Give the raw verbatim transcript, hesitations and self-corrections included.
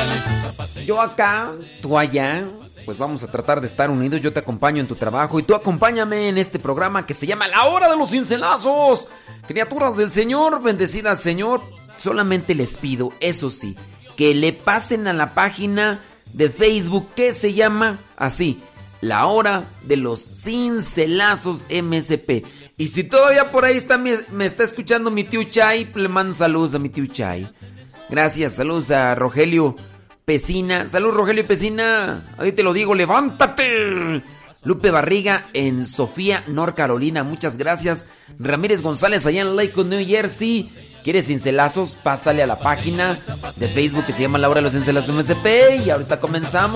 Yo acá, tú allá, pues vamos a tratar de estar unidos. Yo te acompaño en tu trabajo y tú acompáñame en este programa que se llama La Hora de los Cincelazos. Criaturas del Señor, bendecidas Señor. Solamente les pido, eso sí, que le pasen a la página de Facebook que se llama así, La Hora de los Cincelazos M S P. Y si todavía por ahí está, me, me está escuchando mi tío Chay, le mando saludos a mi tío Chay. Gracias, saludos a Rogelio Pesina. Salud, Rogelio Pesina. Ahí te lo digo, levántate. Lupe Barriga en Sofía, North Carolina. Muchas gracias. Ramírez González allá en Lakewood, New Jersey. ¿Quieres cincelazos? Pásale a la página de Facebook que se llama La Hora de los Cincelazos M S P. Y ahorita comenzamos.